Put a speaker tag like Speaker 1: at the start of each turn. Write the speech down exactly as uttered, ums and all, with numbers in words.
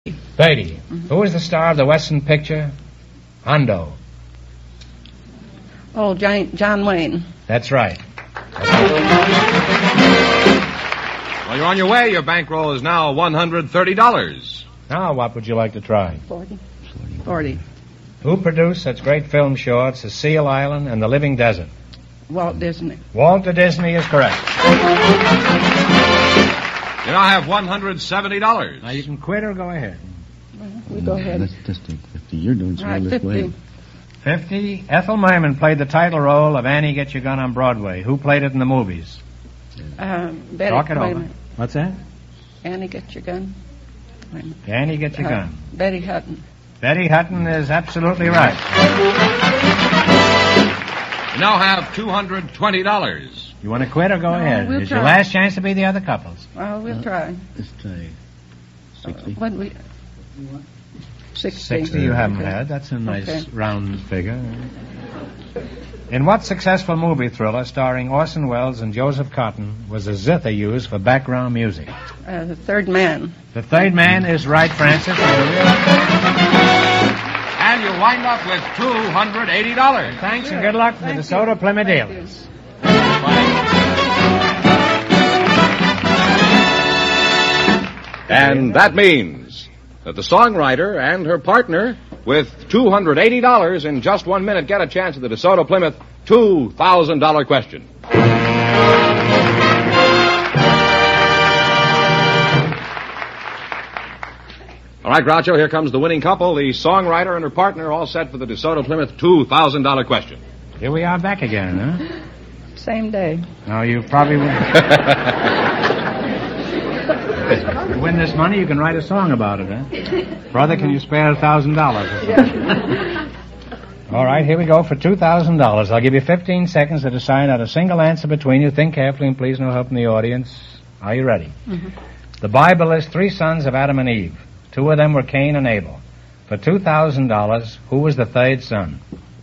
Speaker 1: Beatty. Mm-hmm. Who is the star of the Western picture Hondo?
Speaker 2: Oh, John, John Wayne.
Speaker 1: That's right.
Speaker 3: Well, you're on your way. Your bankroll is now one hundred thirty dollars.
Speaker 1: Now, what would you like to try?
Speaker 2: Forty. Forty.
Speaker 1: Who produced such great film shorts as Seal Island and The Living Desert?
Speaker 2: Walt Disney.
Speaker 1: Walter Disney is correct.
Speaker 3: You now have one hundred seventy dollars.
Speaker 1: Now, you can quit or go ahead.
Speaker 2: Well, we go ahead.
Speaker 4: Let's just take fifty. You're doing so
Speaker 2: All right,
Speaker 4: this way.
Speaker 1: fifty. Ethel Merman played the title role of Annie Get Your Gun on Broadway. Who played it in the movies?
Speaker 2: Um, Betty,
Speaker 1: Talk it
Speaker 2: wait a
Speaker 1: over.
Speaker 2: minute.
Speaker 1: What's that?
Speaker 2: Annie, get your gun. Wait a minute.
Speaker 1: Annie Get Your
Speaker 2: Uh,
Speaker 1: Gun.
Speaker 2: Betty Hutton.
Speaker 1: Betty Hutton is absolutely right.
Speaker 3: You now have two hundred twenty dollars.
Speaker 1: You want to quit or go
Speaker 2: No,
Speaker 1: ahead?
Speaker 2: we'll
Speaker 1: It's
Speaker 2: try.
Speaker 1: your last chance to be the other couples.
Speaker 2: Well, we'll
Speaker 4: Uh,
Speaker 2: try.
Speaker 4: Let's try sixty.
Speaker 2: What we? Sixty.
Speaker 1: Sixty you haven't
Speaker 2: Okay.
Speaker 1: had. That's a nice
Speaker 2: Okay.
Speaker 1: round figure. In what successful movie thriller starring Orson Welles and Joseph Cotton was a zither used for background music?
Speaker 2: Uh, the Third Man.
Speaker 1: The Third Man is right, Francis.
Speaker 3: And you wind up with two hundred eighty dollars.
Speaker 1: Thanks and good luck for the
Speaker 2: Thank
Speaker 1: DeSoto
Speaker 2: you.
Speaker 1: Plymouth
Speaker 2: Thank
Speaker 1: dealers.
Speaker 3: And that means that the songwriter and her partner, with two hundred eighty dollars in just one minute, get a chance at the DeSoto Plymouth two thousand dollars question. All right, Groucho, here comes the winning couple, the songwriter and her partner, all set for the DeSoto Plymouth two thousand dollars question.
Speaker 1: Here we are back again, huh?
Speaker 2: Same day.
Speaker 1: Now, you probably win. You win this money, you can write a song about it, huh? Brother, can you spare a thousand dollars? All right, here we go for two thousand dollars. I'll give you fifteen seconds to decide on a single answer between you. Think carefully and please no help from the audience. Are you ready?
Speaker 2: Mm-hmm.
Speaker 1: The Bible lists three sons of Adam and Eve. Two of them were Cain and Abel. For two thousand dollars, who was the third son?